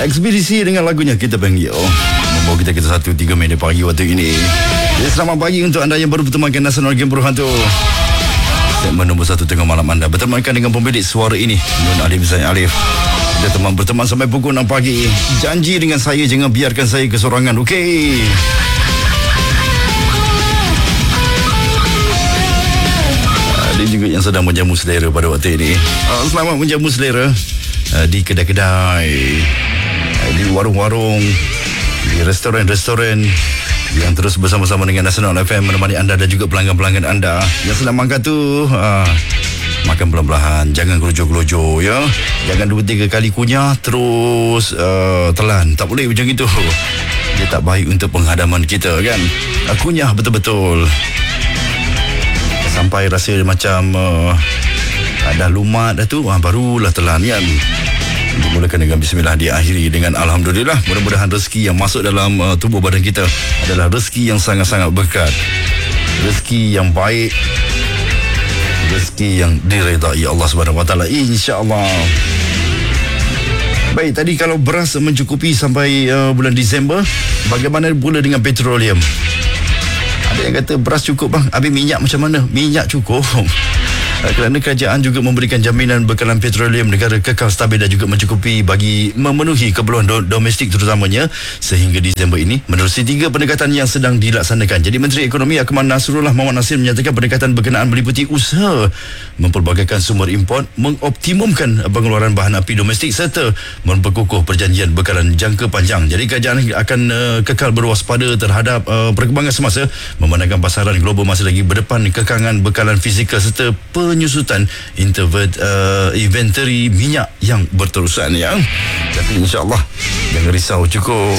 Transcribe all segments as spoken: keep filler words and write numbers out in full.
Ekspedisi dengan lagunya Kita Panggil membawa kita ke satu tiga minit pagi waktu ini. Jadi selamat pagi untuk anda yang baru bertemankan Nasional Game Berhantu. Segmen nombor satu tengah malam anda bertemankan dengan pembidik suara ini, Nun Alif Zain Alif. Kita teman berteman sampai pukul enam pagi. Janji dengan saya, jangan biarkan saya kesorangan, okey? Ada juga yang sedang menjamu selera pada waktu ini. Selamat menjamu selera di kedai-kedai, di warung-warung, di restoran-restoran yang terus bersama-sama dengan Nasional F M menemani anda dan juga pelanggan-pelanggan anda yang sedang makan tu. Uh, makan pelan-pelan, jangan gelojoh-gelojoh ya. Jangan dua tiga kali kunyah terus uh, telan. Tak boleh macam itu. Dia tak baik untuk penghadaman kita kan. Uh, kunyah betul-betul sampai rasa macam uh, dah lumat dah tu, uh, barulah telan kan. Dimulakan dengan bismillah, diakhiri dengan alhamdulillah. Mudah-mudahan rezeki yang masuk dalam uh, tubuh badan kita adalah rezeki yang sangat-sangat berkat, rezeki yang baik, rezeki yang diredai Allah Subhanahu Wa Taala, insya-Allah. Baik, tadi kalau beras mencukupi sampai uh, bulan Disember, bagaimana pula dengan petroleum? Ada yang kata beras cukup bang, habis minyak macam mana? Minyak cukup kerana kerajaan juga memberikan jaminan bekalan petroleum negara kekal stabil dan juga mencukupi bagi memenuhi keperluan do- domestik terutamanya sehingga Disember ini menerusi tiga pendekatan yang sedang dilaksanakan. Jadi Menteri Ekonomi Akmal Nasrullah Muhammad Nasir menyatakan pendekatan berkenaan meliputi usaha memperbagaikan sumber import, mengoptimumkan pengeluaran bahan api domestik serta memperkukuh perjanjian bekalan jangka panjang. Jadi kerajaan akan uh, kekal berwaspada terhadap uh, perkembangan semasa, memandangkan pasaran global masih lagi berdepan kekangan bekalan fizikal serta penyusutan introvert uh, inventory minyak yang berterusan ya. Tapi insya-Allah jangan risau, cukup.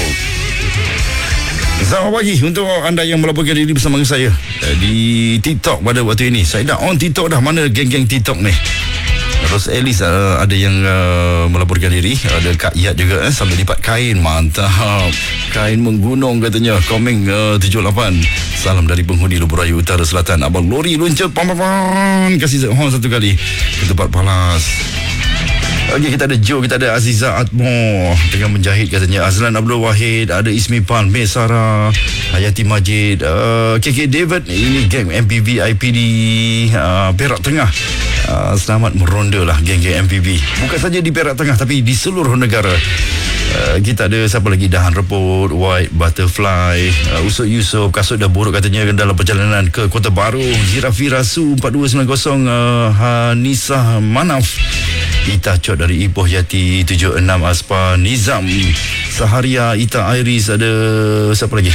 Selamat pagi untuk anda yang melaporkan diri bersama dengan saya di TikTok pada waktu ini. Saya dah on TikTok dah. Mana geng-geng TikTok ni? Terus Alice uh, ada yang uh, melaporkan diri. Ada Kak Iyat juga eh, sambil lipat kain. Mantap. Kain menggunung katanya. Komeng uh, tujuh lapan. Salam dari penghuni Lubuk Raya Utara Selatan. Abang lori luncur pam-pam-pam. Kasih horn satu kali ke tempat palas. Okey, kita ada Joe, kita ada Aziza Atmo tengah menjahit katanya. Azlan Abdul Wahid, ada Ismi Pan, Mesara, Hayati Majid, uh, K K David. Ini geng M P V I P di uh, Perak Tengah. Uh, selamat meronda lah geng-geng M P V. Bukan saja di Perak Tengah tapi di seluruh negara. Uh, kita ada siapa lagi? Dahan Reput, White Butterfly, uh, Usut Yusof, kasut dah buruk katanya dalam perjalanan ke Kota Baru. Zirafira Su empat dua sembilan kosong, uh, Hanisah Manaf, Ita Cot dari Ipoh Yati tujuh enam, Aspa Nizam, Saharia, Ita Iris, ada siapa lagi?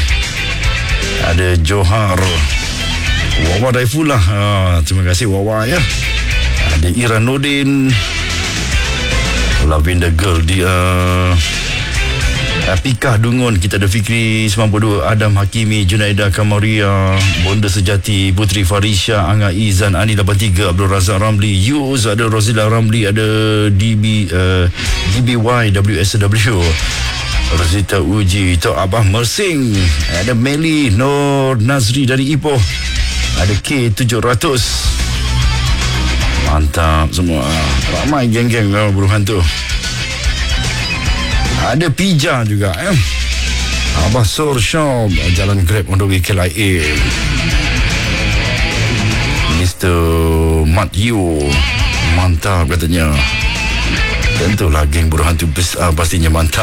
Ada Johar, Wawa Daifullah, uh, terima kasih Wawa ya. Ada Ira Nordin, Lavender Girl di uh, Pikah Dungun. Kita ada Fikri sembilan puluh dua, Adam Hakimi, Junaida Kamaria, Bonda Sejati, Putri Farisha, Angga Izan, Ani lapan tiga, Abdul Razak Ramli, Yuz, ada Rosila Ramli, ada D B uh, D B Y W S W, Rosita Uji, Tok Abah Mersing, ada Meli Nur Nazri dari Ipoh, ada K tujuh ratus. Mantap semua. Ramai geng-geng uh, buruhan tu. Ada Pija juga eh. Abah Sur Shop, Jalan Grab on the way K L I A. Mister Mat Yu, mantap katanya. Tentulah geng buruhan tu uh, pastinya mantap.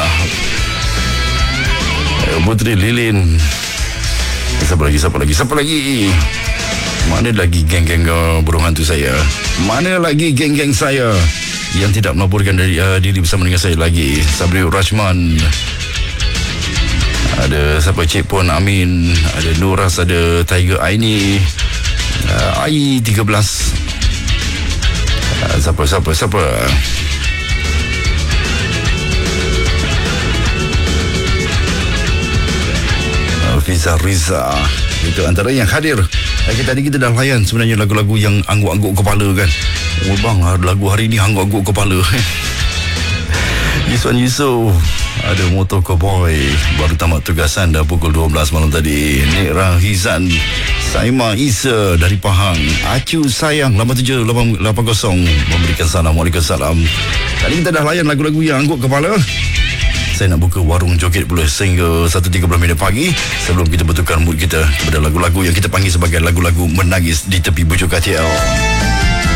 eh, Putri Lilin. Siapa lagi, siapa lagi, siapa lagi? Mana lagi geng-geng uh, buruhan tu saya? Mana lagi geng-geng saya yang tidak melaporkan dari, uh, diri bersama dengan saya lagi? Sabriul Rashman, ada siapa, Cik Pon Amin, ada Nuras, ada Tiger Aini, uh, I tiga belas, uh, siapa siapa siapa uh, Fiza Riza. Itu antara yang hadir. Okay, tadi kita dah layan sebenarnya lagu-lagu yang angguk-angguk kepala kan. Oh bang, lagu hari ni angguk-angguk kepala. Yuswan Yusof, ada Motor Cowboy, baru tamat tugasan dah pukul dua belas malam tadi. Nik Rahizan, Saima Isa dari Pahang, Acu Sayang lapan tujuh lapan kosong memberikan salam. Waalaikumsalam. Tadi kita dah layan lagu-lagu yang angguk kepala. Saya nak buka warung joget pula sehingga satu tiga puluh minit pagi sebelum kita betulkan mood kita kepada lagu-lagu yang kita panggil sebagai lagu-lagu menangis di tepi bujur K T L.